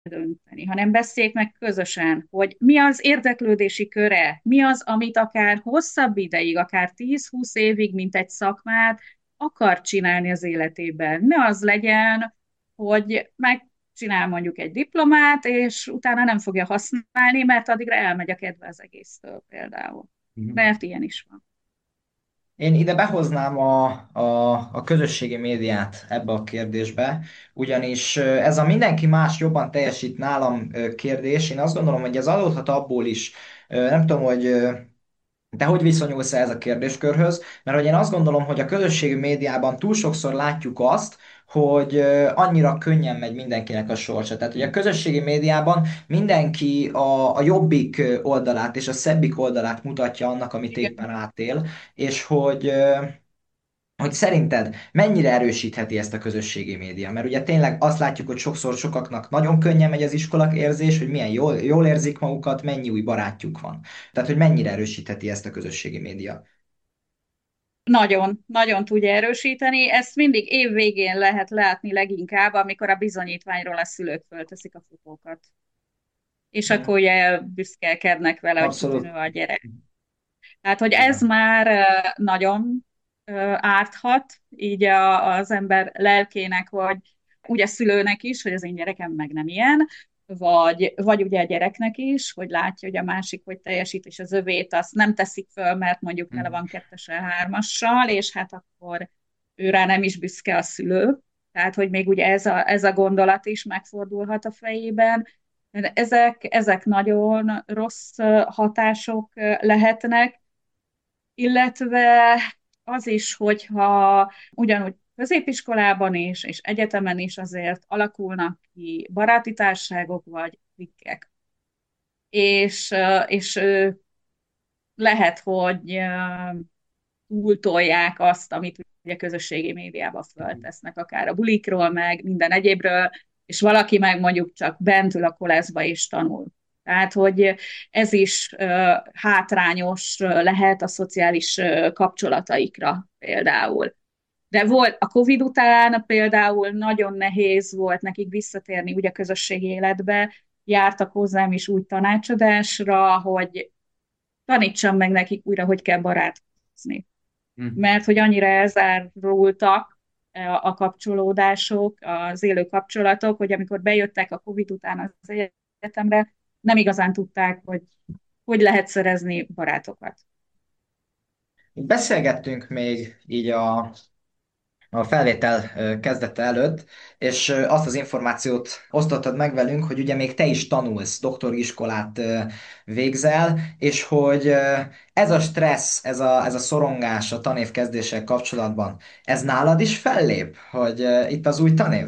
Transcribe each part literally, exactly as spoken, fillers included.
dönteni, hanem beszéljék meg közösen, hogy mi az érdeklődési köre, mi az, amit akár hosszabb ideig, akár tíz-húsz évig, mint egy szakmát akar csinálni az életében. Ne az legyen, hogy megcsinál mondjuk egy diplomát, és utána nem fogja használni, mert addigra elmegy a kedve az egésztől például. Mhm. Mert ilyen is van. Én ide behoznám a, a, a közösségi médiát ebbe a kérdésbe, ugyanis ö, ez a mindenki más jobban teljesít nálam ö, kérdés, én azt gondolom, hogy ez adódhat abból is, ö, nem tudom, hogy ö, te hogy viszonyulsz ez a kérdéskörhöz, mert hogy én azt gondolom, hogy a közösségi médiában túl sokszor látjuk azt, hogy ö, annyira könnyen megy mindenkinek a sorsa. Tehát, hogy a közösségi médiában mindenki a, a jobbik ö, oldalát és a szebbik oldalát mutatja annak, amit éppen Igen. átél, és hogy ö, hogy szerinted mennyire erősítheti ezt a közösségi média? Mert ugye tényleg azt látjuk, hogy sokszor sokaknak nagyon könnyen megy az iskolak érzés, hogy milyen jól, jól érzik magukat, mennyi új barátjuk van. Tehát, hogy mennyire erősítheti ezt a közösségi média? Nagyon, nagyon tudja erősíteni. Ezt mindig év végén lehet látni leginkább, amikor a bizonyítványról a szülők fölteszik a fotókat. És Mhm. akkor ugye büszkélkednek vele, hogy kitűnő Abszolút. a gyerek. Tehát, hogy ez Igen. már ö, nagyon ö, árthat így a, az ember lelkének, vagy ugye szülőnek is, hogy az én gyerekem meg nem ilyen, vagy, vagy ugye a gyereknek is, hogy látja, hogy a másik hogy teljesít, és az övét azt nem teszik föl, mert mondjuk tele Mhm. van kettessel, hármassal, és hát akkor ő rá nem is büszke a szülő. Tehát, hogy még ugye ez a, ez a gondolat is megfordulhat a fejében. Ezek, ezek nagyon rossz hatások lehetnek, illetve az is, hogyha ugyanúgy középiskolában is, és egyetemen is azért alakulnak ki baráti társaságok vagy klikkek. És, és lehet, hogy túltolják azt, amit ugye közösségi médiába föltesznek, akár a bulikról, meg minden egyébről, és valaki meg mondjuk csak bent ül a koleszba és tanul. Tehát, hogy ez is uh, hátrányos lehet a szociális uh, kapcsolataikra például. De volt a Covid után például nagyon nehéz volt nekik visszatérni ugye a közösségi életbe, jártak hozzám is úgy tanácsadásra, hogy tanítsam meg nekik újra, hogy kell barátkozni, Mhm. mert hogy annyira elzárultak eh, a kapcsolódások, az élő kapcsolatok, hogy amikor bejöttek a Covid után az egyetemre, nem igazán tudták, hogy hogy lehet szerezni barátokat. Itt beszélgettünk még így a a felvétel ö, kezdete előtt, és ö, azt az információt osztottad meg velünk, hogy ugye még te is tanulsz, doktoriskolát ö, végzel, és hogy ö, ez a stressz, ez a, ez a szorongás a tanév kezdéssel kapcsolatban, ez nálad is fellép, hogy ö, itt az új tanév?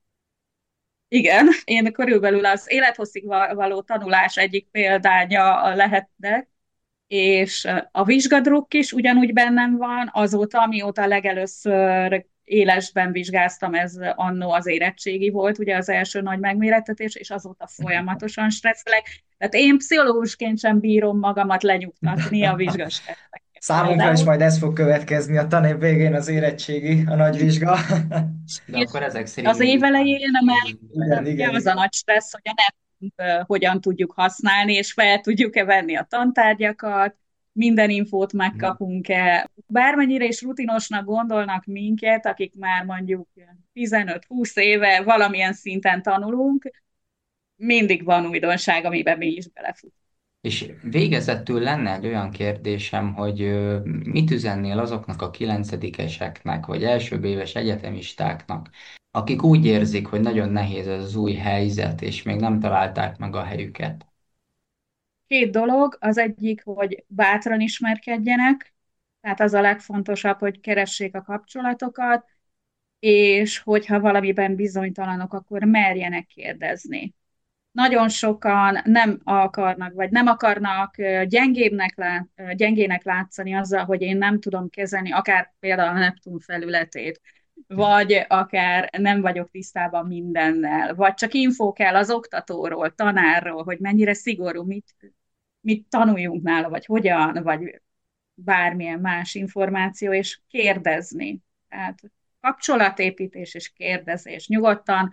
Igen, én körülbelül az élethosszig való tanulás egyik példánya lehetnek, és a vizsgadruk is ugyanúgy bennem van, azóta, amióta legelőször élesben vizsgáztam, ez annó az érettségi volt, ugye az első nagy megmérettetés, és azóta folyamatosan stresszelek. Tehát én pszichológusként sem bírom magamat lenyugtatni a vizsgastresszekkel Számunkra is például. majd ez fog következni a tanév végén az érettségi, a nagy vizsga. De És akkor ezek szerint az még év után elején végül. már Igen, ugye igen, az a igen. nagy stressz, hogy a netünk uh, hogyan tudjuk használni, és fel tudjuk-e venni a tantárgyakat, minden infót Mhm. megkapunk-e. Bármennyire is rutinosnak gondolnak minket, akik már mondjuk tizenöt-húsz éve valamilyen szinten tanulunk, mindig van újdonság, amiben mi is belefutunk. És végezetül lenne egy olyan kérdésem, hogy ö, mit üzennél azoknak a kilencedikeseknek, vagy elsőbb éves egyetemistáknak, akik úgy érzik, hogy nagyon nehéz ez az új helyzet, és még nem találták meg a helyüket. Két dolog, az egyik, hogy bátran ismerkedjenek, tehát az a legfontosabb, hogy keressék a kapcsolatokat, és hogyha valamiben bizonytalanok, akkor merjenek kérdezni. Nagyon sokan nem akarnak, vagy nem akarnak ö, gyengébbnek lát, ö, gyengének látszani azzal, hogy én nem tudom kezelni, akár például a Neptun felületét, vagy akár nem vagyok tisztában mindennel, vagy csak infó kell az oktatóról, tanárról, hogy mennyire szigorú, mit, mit tanuljunk nála, vagy hogyan, vagy bármilyen más információ, és kérdezni. Tehát kapcsolatépítés és kérdezés. Nyugodtan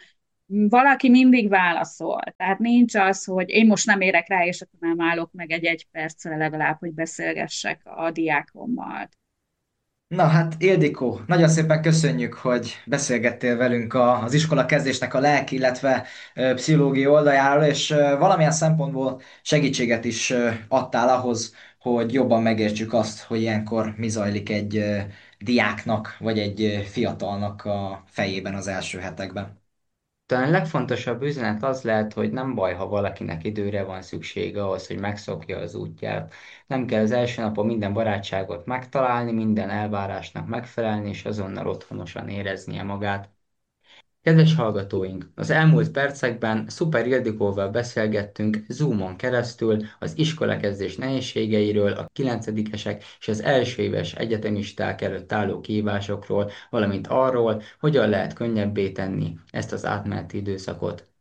valaki mindig válaszol. Tehát nincs az, hogy én most nem érek rá, és akkor nem állok meg egy-egy perccel legalább, hogy beszélgessek a diákommal. Na hát, Ildikó, nagyon szépen köszönjük, hogy beszélgettél velünk a, az iskola kezdésnek a lelki, illetve ö, pszichológiai oldaláról, és ö, valamilyen szempontból segítséget is ö, adtál ahhoz, hogy jobban megértsük azt, hogy ilyenkor mi zajlik egy ö, diáknak, vagy egy ö, fiatalnak a fejében az első hetekben. Talán a legfontosabb üzenet az lehet, hogy nem baj, ha valakinek időre van szüksége ahhoz, hogy megszokja az útját. Nem kell az első napon minden barátságot megtalálni, minden elvárásnak megfelelni, és azonnal otthonosan éreznie magát. Kedves hallgatóink, az elmúlt percekben Szuper Ildikóval beszélgettünk Zoomon keresztül az iskolakezdés nehézségeiről, a kilencedikesek és az első éves egyetemisták előtt álló kihívásokról, valamint arról, hogyan lehet könnyebbé tenni ezt az átmeneti időszakot.